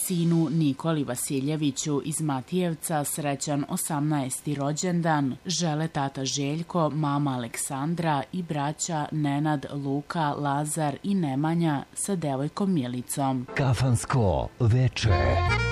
Sinu Nikoli Vasiljeviću iz Matijevca srećan 18. rođendan žele tata Željko, mama Aleksandra i braća Nenad, Luka, Lazar i Nemanja sa devojkom Milicom. Kafansko veče.